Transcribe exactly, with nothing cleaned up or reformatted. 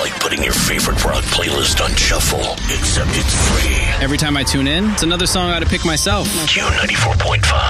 like putting your favorite rock playlist on shuffle, except it's free. Every time I tune in, it's another song I gotta pick myself. Q ninety-four point five.